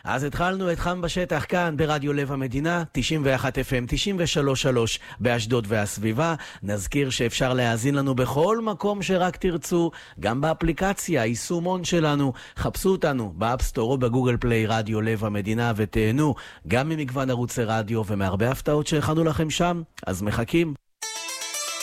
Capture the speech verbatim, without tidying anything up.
אז התחלנו את חם בשטח כאן ברדיו לב המדינה, תשעים ואחת אף אם, תשעים ושלוש נקודה שלוש באשדוד והסביבה. נזכיר שאפשר להאזין לנו בכל מקום שרק תרצו, גם באפליקציה, יישומון שלנו. חפשו אותנו באפסטור או בגוגל פליי רדיו לב המדינה ותהנו גם ממגוון ערוצי רדיו ומהרבה הפתעות שהכנו לכם שם. אז מחכים.